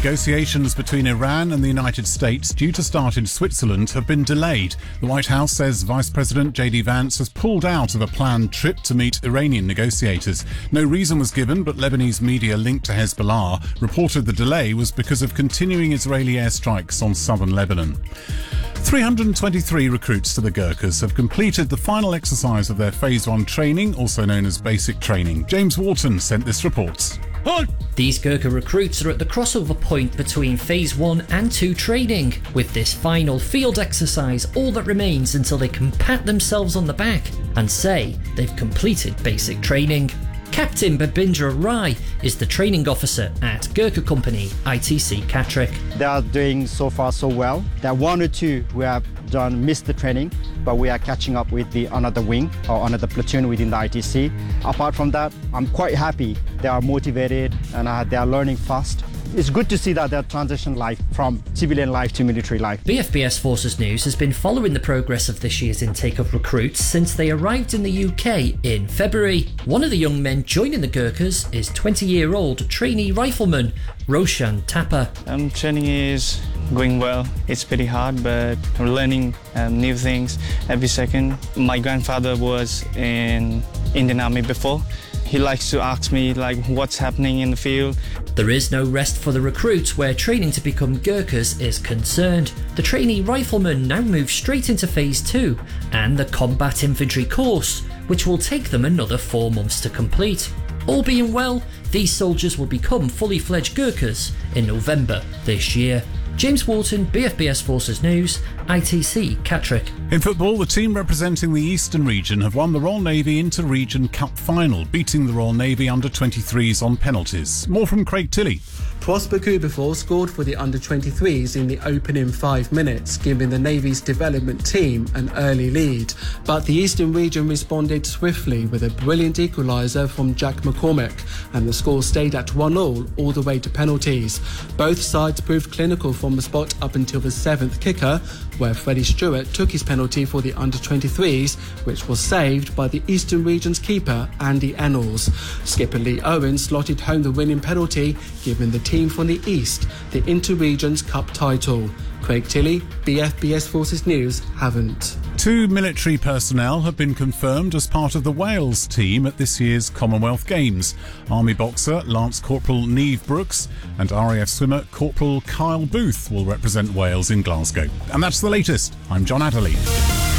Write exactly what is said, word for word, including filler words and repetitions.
Negotiations between Iran and the United States, due to start in Switzerland, have been delayed. The White House says Vice President J D Vance has pulled out of a planned trip to meet Iranian negotiators. No reason was given, but Lebanese media linked to Hezbollah reported the delay was because of continuing Israeli airstrikes on southern Lebanon. three hundred twenty-three recruits to the Gurkhas have completed the final exercise of their Phase one training, also known as basic training. James Wharton sent this report. These Gurkha recruits are at the crossover point between Phase one and two training. With this final field exercise, all that remains until they can pat themselves on the back and say they've completed basic training. Captain Babindra Rai is the training officer at Gurkha Company I T C Catterick. They are doing so far so well. There are one or two who have done missed the training, but we are catching up with the another wing or another platoon within the I T C. Apart from that, I'm quite happy. They are motivated and uh, they are learning fast. It's good to see that they're transition life from civilian life to military life. B F B S Forces News has been following the progress of this year's intake of recruits since they arrived in the U K in February. One of the young men joining the Gurkhas is twenty-year-old trainee rifleman Roshan Thapa. Um, training is going well. It's pretty hard, but I'm learning um, new things every second. My grandfather was in Indian Army before. He likes to ask me like what's happening in the field. There is no rest for the recruits where training to become Gurkhas is concerned. The trainee riflemen now move straight into Phase two and the combat infantry course, which will take them another four months to complete. All being well, these soldiers will become fully fledged Gurkhas in November this year. James Wharton, B F B S Forces News, I T C Catterick. In football, the team representing the Eastern region have won the Royal Navy Inter-Region Cup final, beating the Royal Navy under twenty-threes on penalties. More from Craig Tilley. Prosper Kuberfor scored for the under twenty-threes in the opening five minutes, giving the Navy's development team an early lead. But the Eastern region responded swiftly with a brilliant equaliser from Jack McCormick, and the score stayed at one all all the way to penalties. Both sides proved clinical from the spot up until the seventh kicker, where Freddie Stewart took his penalty for the under twenty-threes, which was saved by the Eastern region's keeper Andy Ennals. Skipper Lee Owen slotted home the winning penalty, giving the team from the East the Inter-Regions Cup title. Craig Tilley, B F B S Forces News, Havant. Two military personnel have been confirmed as part of the Wales team at this year's Commonwealth Games. Army boxer Lance Corporal Niamh Brooks and R A F swimmer Corporal Kyle Booth will represent Wales in Glasgow. And that's the latest. I'm John Adderley.